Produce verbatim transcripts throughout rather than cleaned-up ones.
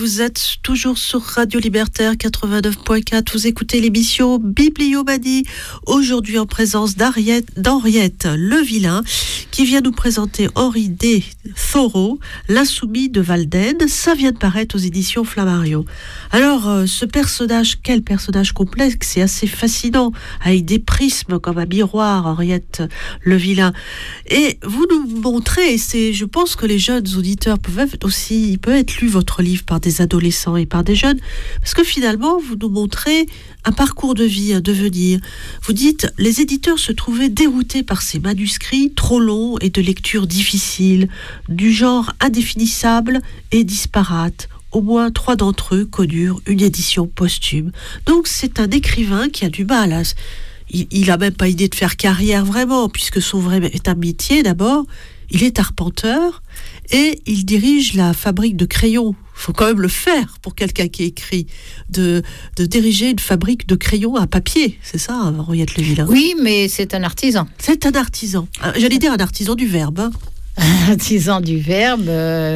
Vous êtes toujours sur Radio Libertaire quatre-vingt-neuf point quatre. Vous écoutez l'émission Bibliomanie. Aujourd'hui en présence d'Henriette, d'Henriette Levillain, qui vient nous présenter Henri D. Thoreau, L'insoumis de Walden. Ça vient de paraître aux éditions Flammarion. Alors, euh, ce personnage, quel personnage complexe et assez fascinant, avec des prismes comme un miroir, Henriette Levillain. Et vous nous montrez, et c'est, je pense que les jeunes auditeurs peuvent aussi, peuvent être lus votre livre par des adolescents et par des jeunes, parce que finalement, vous nous montrez un parcours de vie, un devenir. Vous dites, les éditeurs se trouvaient déroutés par ces manuscrits trop longs et de lecture difficile, du genre indéfinissable et disparate. Au moins trois d'entre eux connurent une édition posthume. Donc c'est un écrivain qui a du mal à... Il n'a même pas idée de faire carrière vraiment, puisque son vrai est un métier d'abord. Il est arpenteur et il dirige la fabrique de crayons. Il faut quand même le faire pour quelqu'un qui écrit, de, de diriger une fabrique de crayons à papier. C'est ça, Henriette Levillain? Oui, mais c'est un artisan. C'est un artisan. J'allais dire un artisan du verbe. Hein. Un artisan du verbe euh,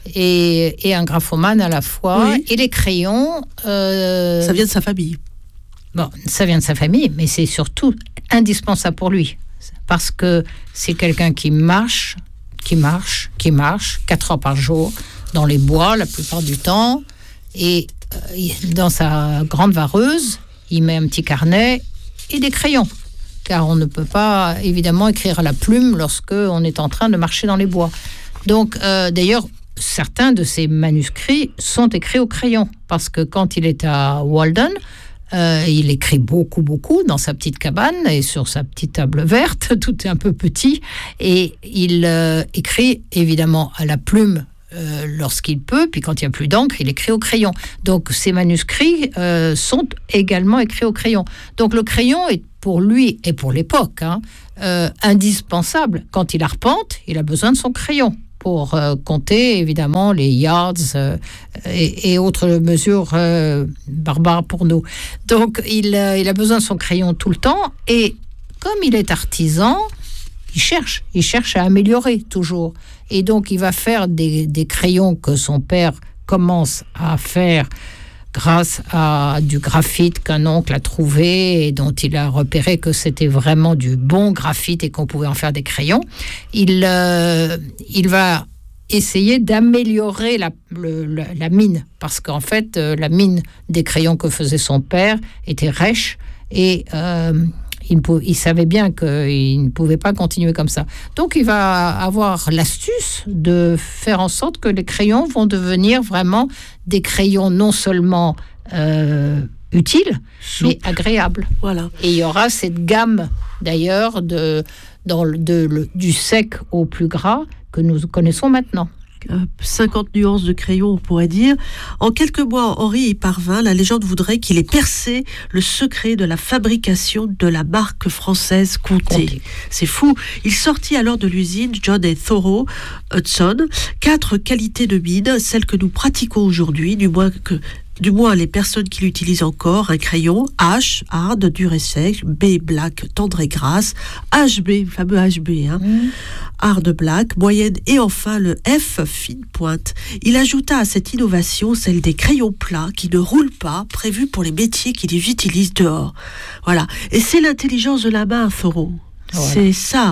et, et un graphomane à la fois. Oui. Et les crayons... Euh... Ça vient de sa famille. Bon, ça vient de sa famille, mais c'est surtout indispensable pour lui. Parce que c'est quelqu'un qui marche, qui marche, qui marche, quatre heures par jour, dans les bois la plupart du temps, et euh, dans sa grande vareuse, il met un petit carnet et des crayons, car on ne peut pas évidemment écrire à la plume lorsque on est en train de marcher dans les bois. Donc, euh, d'ailleurs, certains de ces manuscrits sont écrits au crayon, parce que quand il est à Walden, Euh, il écrit beaucoup, beaucoup dans sa petite cabane et sur sa petite table verte, tout est un peu petit, et il euh, écrit évidemment à la plume euh, lorsqu'il peut, puis quand il n'y a plus d'encre, il écrit au crayon. Donc ces manuscrits euh, sont également écrits au crayon. Donc le crayon est pour lui et pour l'époque hein, euh, indispensable. Quand il arpente, il a besoin de son crayon pour euh, compter évidemment les yards euh, et, et autres mesures euh, barbares pour nous. Donc il, euh, il a besoin de son crayon tout le temps, et comme il est artisan, il cherche, il cherche à améliorer toujours. Et donc il va faire des, des crayons que son père commence à faire grâce à du graphite qu'un oncle a trouvé et dont il a repéré que c'était vraiment du bon graphite et qu'on pouvait en faire des crayons. Il, euh, il va essayer d'améliorer la, le, la, la mine, parce qu'en fait, euh, la mine des crayons que faisait son père était rêche et euh, il, pou- il savait bien qu'il ne pouvait pas continuer comme ça. Donc, il va avoir l'astuce de faire en sorte que les crayons vont devenir vraiment des crayons non seulement euh, utiles, Soupe. mais agréables. Voilà. Et il y aura cette gamme, d'ailleurs, de, dans le, de, le, du sec au plus gras que nous connaissons maintenant. cinquante nuances de crayon, on pourrait dire. En quelques mois, Henri y parvint. La légende voudrait qu'il ait percé le secret de la fabrication de la marque française Comté. Comté. C'est fou. Il sortit alors de l'usine John et Thoreau Hudson quatre qualités de mine, celles que nous pratiquons aujourd'hui, du moins que du moins les personnes qui l'utilisent encore. Un crayon H, hard, dur et sec, B, black, tendre et grasse, H B, le fameux H B, hein, mmh. hard, black, moyenne, et enfin le F, fine pointe. Il ajouta à cette innovation celle des crayons plats qui ne roulent pas, prévus pour les métiers qui les utilisent dehors. Voilà. Et c'est l'intelligence de la main, Thoreau. Voilà. C'est ça.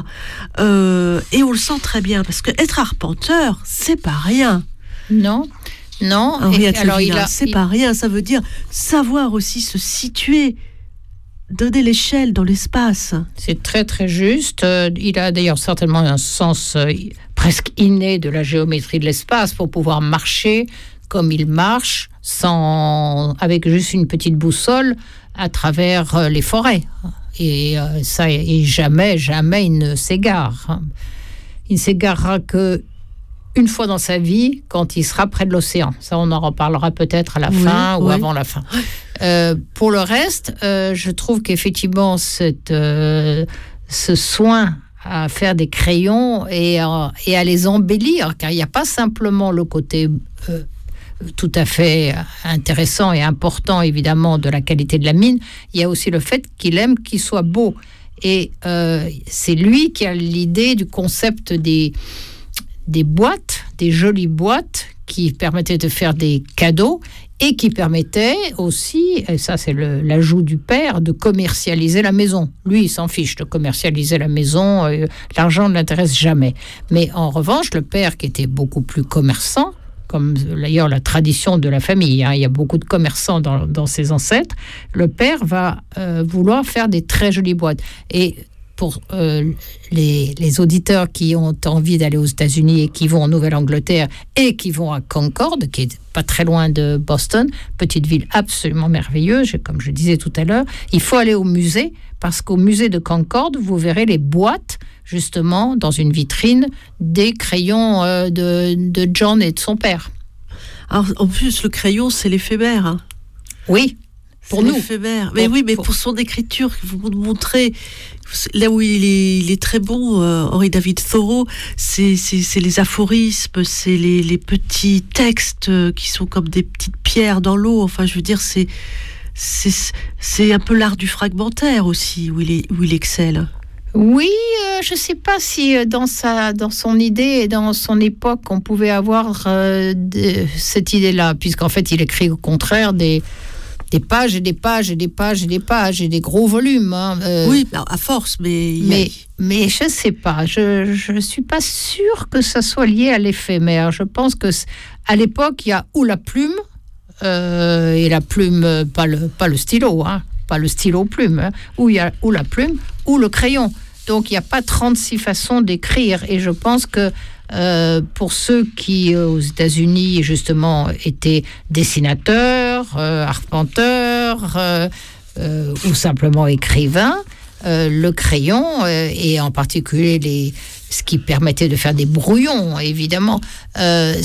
Euh, et on le sent très bien, parce que être arpenteur, c'est pas rien. Non. Non, Henriette Levillain, il a, c'est il... pas rien, ça veut dire savoir aussi se situer, donner l'échelle dans l'espace. C'est très très juste. Euh, il a d'ailleurs certainement un sens euh, presque inné de la géométrie de l'espace pour pouvoir marcher comme il marche, sans, avec juste une petite boussole à travers euh, les forêts. Et euh, ça, et jamais, jamais il ne s'égare. Il ne s'égarera que une fois dans sa vie, quand il sera près de l'océan. Ça, on en reparlera peut-être à la oui, fin oui. ou avant la fin. Euh, pour le reste, euh, je trouve qu'effectivement, cette, euh, ce soin à faire des crayons et, euh, et à les embellir, car il n'y a pas simplement le côté euh, tout à fait intéressant et important, évidemment, de la qualité de la mine, il y a aussi le fait qu'il aime qu'il soit beau. Et euh, c'est lui qui a l'idée du concept des... des boîtes, des jolies boîtes qui permettait de faire des cadeaux et qui permettait aussi, et ça c'est le, l'ajout du père, de commercialiser la maison. Lui, il s'en fiche de commercialiser la maison, euh, l'argent ne l'intéresse jamais. Mais en revanche, le père qui était beaucoup plus commerçant, comme d'ailleurs la tradition de la famille, hein, il y a beaucoup de commerçants dans, dans ses ancêtres, le père va euh, vouloir faire des très jolies boîtes. Et pour euh, les, les auditeurs qui ont envie d'aller aux États-Unis et qui vont en Nouvelle-Angleterre et qui vont à Concord, qui est pas très loin de Boston, petite ville absolument merveilleuse, comme je disais tout à l'heure, il faut aller au musée, parce qu'au musée de Concord, vous verrez les boîtes, justement, dans une vitrine, des crayons euh, de, de John et de son père. Alors, en plus, le crayon, c'est l'éphémère. Hein. Oui. Pour c'est nous. L'éphémère. Mais pour, oui, mais pour... pour son écriture, que vous montrez, là où il est, il est très bon, euh, Henry David Thoreau, c'est, c'est, c'est les aphorismes, c'est les, les petits textes qui sont comme des petites pierres dans l'eau. Enfin, je veux dire, c'est, c'est, c'est un peu l'art du fragmentaire aussi, où il, est, où il excelle. Oui, euh, je ne sais pas si euh, dans, sa, dans son idée et dans son époque, on pouvait avoir euh, de, cette idée-là, puisqu'en fait, il écrit au contraire des... des pages et des pages et des pages et des pages et des gros volumes. Hein. Euh, oui, à force, mais... Mais, mais je ne sais pas. Je ne suis pas sûre que ça soit lié à l'éphémère. Je pense qu'à l'époque, il y a ou la plume, euh, et la plume, pas le, pas le stylo, hein, pas le stylo plume, hein, ou il y a ou la plume ou le crayon. Donc, il n'y a pas trente-six façons d'écrire. Et je pense que Euh, pour ceux qui, euh, aux États-Unis, justement, étaient dessinateurs, euh, arpenteurs, euh, euh, ou simplement écrivains, euh, le crayon, euh, et en particulier les, ce qui permettait de faire des brouillons, évidemment, euh,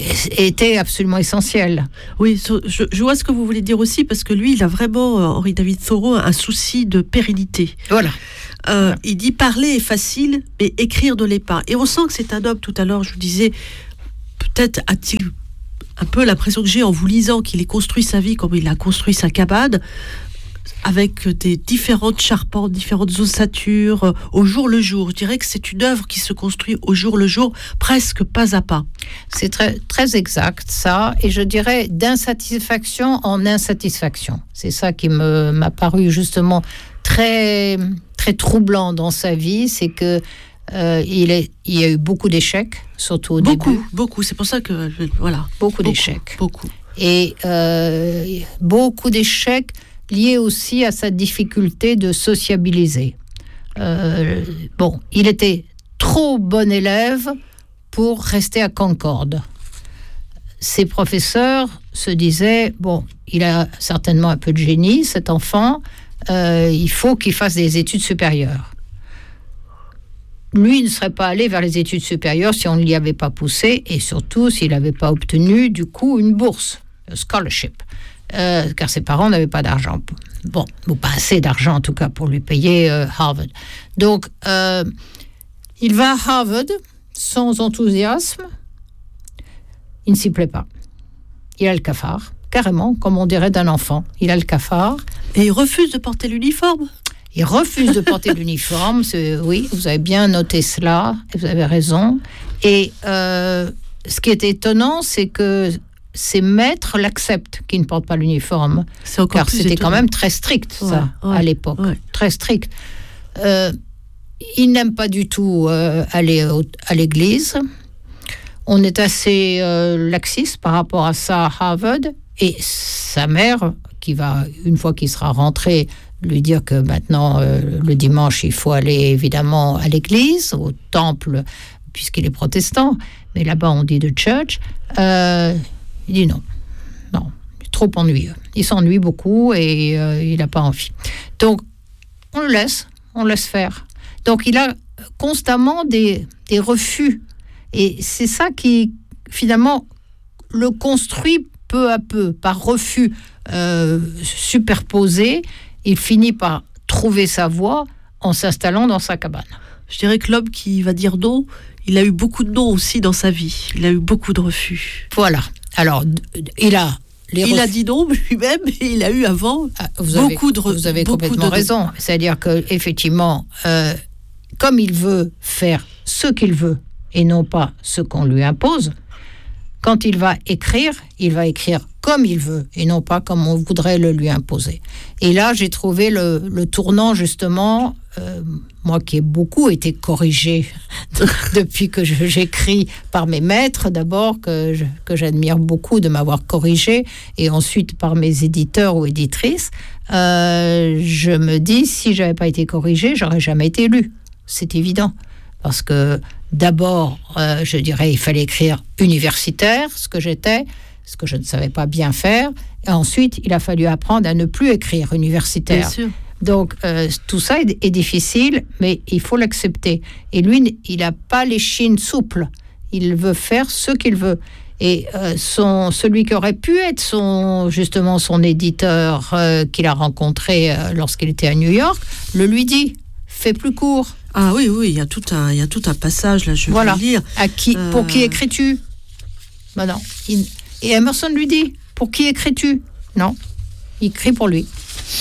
était absolument essentiel. Oui, je, je vois ce que vous voulez dire aussi, parce que lui, il a vraiment, Henry David Thoreau, un souci de pérennité. Voilà. Euh, voilà. Il dit parler est facile, mais écrire ne l'est pas. Et on sent que c'est un homme, tout à l'heure, je vous disais, peut-être a-t-il un peu l'impression que j'ai en vous lisant qu'il ait construit sa vie comme il a construit sa cabane, avec des différentes charpentes, différentes ossatures, euh, au jour le jour. Je dirais que c'est une œuvre qui se construit au jour le jour, presque pas à pas. C'est très, très exact, ça. Et je dirais d'insatisfaction en insatisfaction. C'est ça qui me, m'a paru justement très, très troublant dans sa vie. C'est que euh, il, est, il y a eu beaucoup d'échecs, surtout au beaucoup, début. Beaucoup, beaucoup. C'est pour ça que, voilà. Beaucoup, beaucoup d'échecs. Beaucoup. Et euh, beaucoup d'échecs lié aussi à sa difficulté de sociabiliser. Euh, bon, il était trop bon élève pour rester à Concorde. Ses professeurs se disaient, bon, il a certainement un peu de génie, cet enfant, euh, il faut qu'il fasse des études supérieures. Lui ne serait pas allé vers les études supérieures si on ne l'y avait pas poussé, et surtout s'il n'avait pas obtenu, du coup, une bourse, un scholarship. Euh, car ses parents n'avaient pas d'argent. Bon, ou pas assez d'argent en tout cas pour lui payer euh, Harvard. Donc, euh, il va à Harvard sans enthousiasme. Il ne s'y plaît pas. Il a le cafard, carrément, comme on dirait d'un enfant. Il a le cafard. Et il refuse de porter l'uniforme. Il refuse de porter l'uniforme. C'est, oui, vous avez bien noté cela. Vous avez raison. Et euh, ce qui est étonnant, c'est que ses maîtres l'acceptent qu'il ne porte pas l'uniforme, car c'était étonnant. Quand même très strict, ça, ouais, ouais, à l'époque, ouais. Très strict. Euh, il n'aime pas du tout euh, aller au, à l'église. On est assez euh, laxiste par rapport à ça à Harvard, et sa mère, qui va, une fois qu'il sera rentré, lui dire que maintenant, euh, le dimanche, il faut aller évidemment à l'église, au temple, puisqu'il est protestant, mais là-bas, on dit de church. Euh, Il dit non, non, trop ennuyeux. Il s'ennuie beaucoup et euh, il n'a pas envie. Donc, on le laisse, on le laisse faire. Donc, il a constamment des, des refus. Et c'est ça qui, finalement, le construit peu à peu, par refus euh, superposés. Il finit par trouver sa voie en s'installant dans sa cabane. Je dirais que l'homme qui va dire non, il a eu beaucoup de non aussi dans sa vie. Il a eu beaucoup de refus. Voilà. Alors, il a les il refus. a dit non lui-même, et il a eu avant ah, vous beaucoup avez, de refus. Vous avez complètement de... raison. C'est-à-dire qu'effectivement, euh, comme il veut faire ce qu'il veut et non pas ce qu'on lui impose, Quand il va écrire, il va écrire comme il veut et non pas comme on voudrait le lui imposer. Et là, j'ai trouvé le, le tournant, justement, euh, moi qui ai beaucoup été corrigée depuis que je, j'écris par mes maîtres, d'abord, que, je, que j'admire beaucoup de m'avoir corrigée, et ensuite par mes éditeurs ou éditrices, euh, je me dis, si je n'avais pas été corrigée, j'aurais jamais été lue. C'est évident. Parce que d'abord, euh, je dirais, il fallait écrire universitaire, ce que j'étais, ce que je ne savais pas bien faire. Et ensuite, il a fallu apprendre à ne plus écrire universitaire. Bien sûr. Donc, euh, tout ça est, est difficile, mais il faut l'accepter. Et lui, il n'a pas l'échine souple. Il veut faire ce qu'il veut. Et euh, son, celui qui aurait pu être son, justement son éditeur euh, qu'il a rencontré euh, lorsqu'il était à New York, le lui dit, fais plus court. Ah oui, oui, il y a tout un, il y a tout un passage, là, je voilà. vais le lire. À qui, euh... Pour qui écris-tu ? Ben non. Il, et Emerson lui dit, pour qui écris-tu ? Non, il écrit pour lui.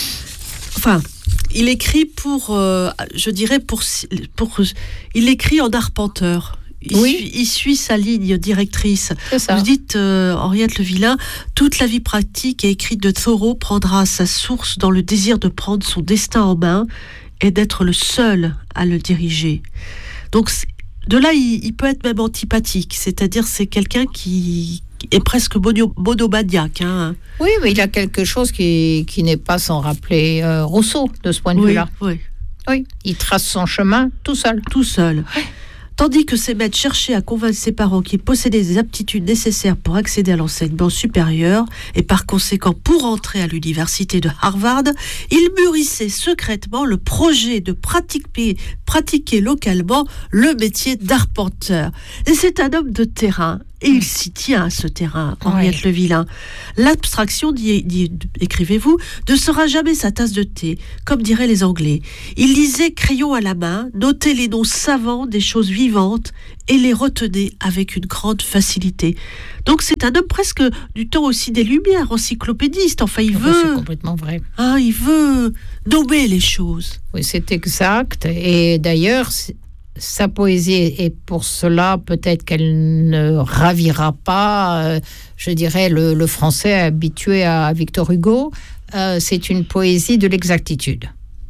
Enfin, il écrit pour, euh, je dirais, pour, pour, il écrit en arpenteur. Il, oui. suit, il suit sa ligne directrice. C'est ça. Vous dites, euh, Henriette Le Villain, toute la vie pratique et écrite de Thoreau prendra sa source dans le désir de prendre son destin en main et d'être le seul à le diriger. Donc, de là, il, il peut être même antipathique, c'est-à-dire c'est quelqu'un qui est presque mono, monomaniaque. Hein. Oui, mais il a quelque chose qui, qui n'est pas sans rappeler euh, Rousseau, de ce point de oui, vue-là. Oui. Oui, il trace son chemin tout seul. Tout seul. Oui. Tandis que ses maîtres cherchaient à convaincre ses parents qu'ils possédaient des aptitudes nécessaires pour accéder à l'enseignement supérieur et par conséquent pour entrer à l'université de Harvard, il mûrissait secrètement le projet de pratiquer, pratiquer localement le métier d'arpenteur. Et c'est un homme de terrain. Et il s'y tient à ce terrain, Henriette oui. Le Villain. L'abstraction, dit, dit, écrivez-vous, ne sera jamais sa tasse de thé, comme diraient les Anglais. Il lisait crayon à la main, notait les noms savants des choses vivantes et les retenait avec une grande facilité. Donc c'est un homme presque du temps aussi des Lumières, encyclopédiste. Enfin, il veut... C'est complètement vrai. Hein, il veut nommer les choses. Oui, c'est exact. Et d'ailleurs... C'est... Sa poésie est pour cela, peut-être qu'elle ne ravira pas, euh, je dirais, le, le français habitué à Victor Hugo. Euh, c'est une poésie de l'exactitude.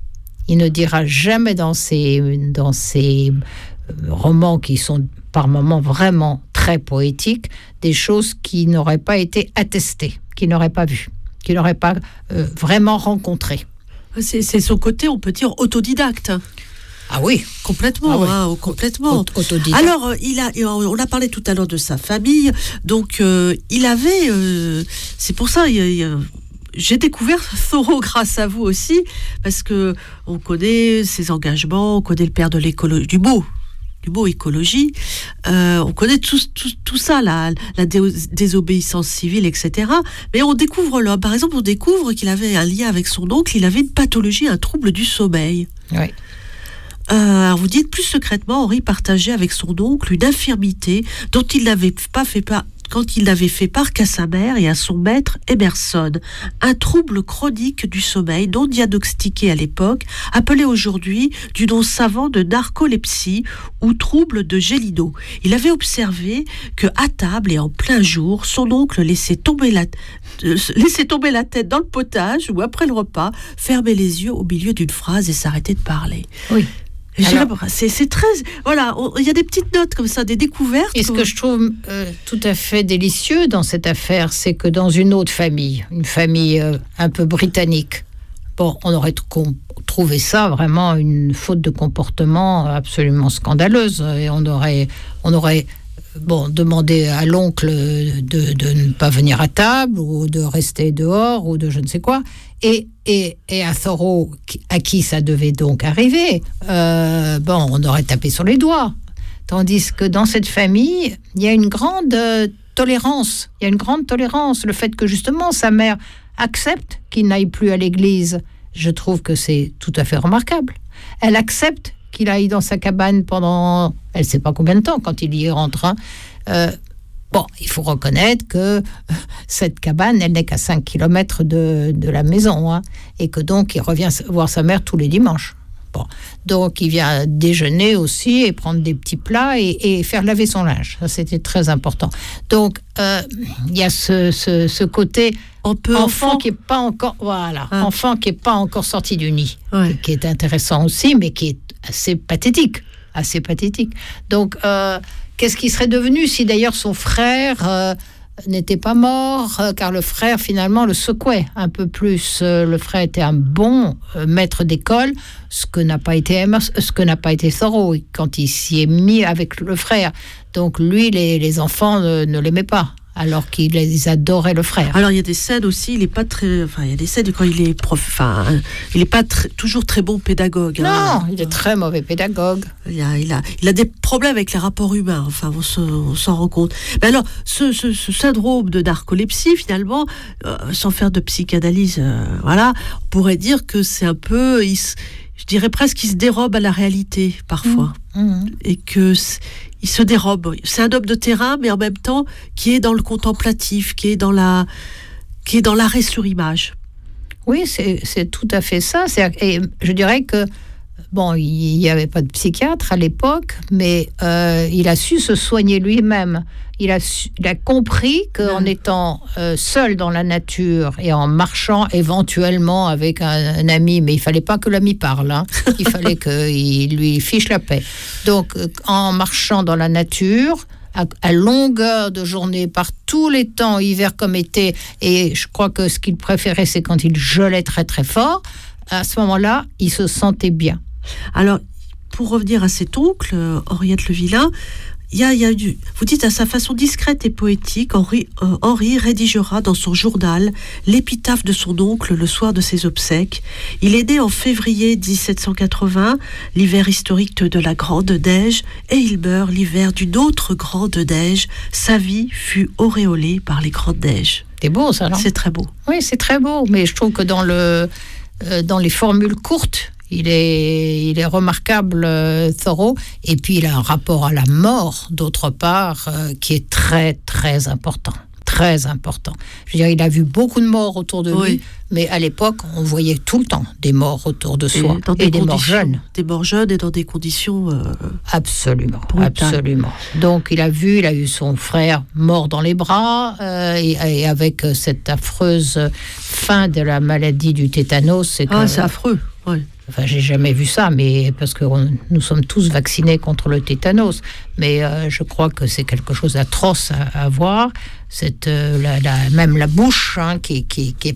Il ne dira jamais dans ses, dans ses romans qui sont par moments vraiment très poétiques, des choses qui n'auraient pas été attestées, qu'il n'aurait pas vues, qu'il n'aurait pas euh, vraiment rencontrées. C'est, c'est son côté, on peut dire, autodidacte. Ah oui, complètement, ah oui. Hein, complètement. Autodidacte. Alors, il a, on a parlé tout à l'heure de sa famille, donc euh, il avait, euh, c'est pour ça, il, il, j'ai découvert Thoreau grâce à vous aussi, parce que on connaît ses engagements, on connaît le père de l'écologie, du mot, du mot écologie, euh, on connaît tout, tout, tout ça, la, la dé, désobéissance civile, et cetera. Mais on découvre là, par exemple, on découvre qu'il avait un lien avec son oncle, il avait une pathologie, un trouble du sommeil. Oui. Euh, vous dites plus secrètement, Henri partageait avec son oncle une infirmité dont il n'avait pas fait part, quand il n'avait fait part qu'à sa mère et à son maître Emerson, un trouble chronique du sommeil non diagnostiqué à l'époque, appelé aujourd'hui du nom savant de narcolepsie ou trouble de Gélido. Il avait observé que à table et en plein jour, son oncle laissait tomber la, euh, laissait tomber la tête dans le potage ou après le repas, fermait les yeux au milieu d'une phrase et s'arrêtait de parler. Oui. Alors, c'est, c'est très... Voilà, il y a des petites notes comme ça, des découvertes. Et ce que je trouve euh, tout à fait délicieux dans cette affaire, c'est que dans une autre famille, une famille euh, un peu britannique, bon, on aurait com- trouvé ça vraiment une faute de comportement absolument scandaleuse. Et on aurait, on aurait bon, demandé à l'oncle de, de ne pas venir à table ou de rester dehors ou de je ne sais quoi. Et, et, et à Thoreau, à qui ça devait donc arriver, euh, bon, on aurait tapé sur les doigts. Tandis que dans cette famille, il y a une grande euh, tolérance. Il y a une grande tolérance. Le fait que justement sa mère accepte qu'il n'aille plus à l'église, je trouve que c'est tout à fait remarquable. Elle accepte qu'il aille dans sa cabane pendant, elle ne sait pas combien de temps, quand il y rentre. Hein. Euh, Bon, il faut reconnaître que cette cabane, elle n'est qu'à cinq kilomètres de, de la maison, hein, et que donc il revient voir sa mère tous les dimanches. Bon, Bon. Donc, il vient déjeuner aussi et prendre des petits plats et, et faire laver son linge. Ça, c'était très important. Donc, euh, il y a ce, ce, ce côté enfant, enfant qui n'est pas encore, voilà, ah. enfant qui est pas encore sorti du nid, ouais. qui est intéressant aussi, mais qui est assez pathétique. Assez pathétique. Donc, euh, qu'est-ce qui serait devenu si d'ailleurs son frère euh, n'était pas mort, euh, car le frère finalement le secouait un peu plus. Euh, le frère était un bon euh, maître d'école, ce que n'a pas été Emma, ce que n'a pas été Thoreau quand il s'y est mis avec le frère. Donc lui, les, les enfants ne, ne l'aimaient pas. Alors qu'ils adoraient le frère. Alors il y a des scènes aussi, il est pas très, enfin il y a des scènes quand il est prof, enfin il est pas tr- toujours très bon pédagogue. Non, hein. il est très mauvais pédagogue. Il a, il a, il a des problèmes avec les rapports humains. Enfin on, se, on s'en rend compte. Mais alors ce, ce, ce syndrome de narcolepsie finalement, euh, sans faire de psychanalyse, euh, voilà, on pourrait dire que c'est un peu, il, je dirais presque qu'il se dérobe à la réalité parfois, mmh. Mmh. et que il se dérobe. C'est un homme de terrain, mais en même temps, qui est dans le contemplatif, qui est dans la, qui est dans l'arrêt sur image. Oui, c'est, c'est tout à fait ça. C'est, et je dirais que, bon, il n'y avait pas de psychiatre à l'époque, mais euh, il a su se soigner lui-même. Il a, su, il a compris qu'en mmh. étant euh, seul dans la nature et en marchant éventuellement avec un, un ami, mais il ne fallait pas que l'ami parle, hein, il fallait qu'il lui fiche la paix. Donc, euh, en marchant dans la nature, à, à longueur de journée, par tous les temps, hiver comme été, et je crois que ce qu'il préférait, c'est quand il gelait très très fort, à ce moment-là, il se sentait bien. Alors, pour revenir à cet oncle, euh, Henriette Le Vilain, Il y a, il y a du, vous dites à sa façon discrète et poétique, Henri, euh, Henri rédigera dans son journal l'épitaphe de son oncle le soir de ses obsèques. Il est né en février dix-sept cent quatre-vingts, l'hiver historique de la Grande Neige, et il meurt l'hiver d'une autre Grande Neige. Sa vie fut auréolée par les grandes neiges. C'est beau ça, non ? C'est très beau. Oui, c'est très beau, mais je trouve que dans, le, euh, dans les formules courtes, Il est, il est remarquable, euh, Thoreau, et puis il a un rapport à la mort, d'autre part, euh, qui est très, très important. Très important. Je veux dire, il a vu beaucoup de morts autour de oui. lui, mais à l'époque, on voyait tout le temps des morts autour de soi, et, des, et des morts jeunes. Des morts jeunes et dans des conditions... Euh, absolument, brutales. Absolument. Donc, il a vu, il a eu son frère mort dans les bras, euh, et, et avec cette affreuse fin de la maladie du tétanos. C'est ah, que, c'est affreux, oui. Enfin, j'ai jamais vu ça, mais parce que on, nous sommes tous vaccinés contre le tétanos. Mais euh, je crois que c'est quelque chose d'atroce à, à voir. Cette, euh, la, la, même la bouche hein, qui, qui, qui est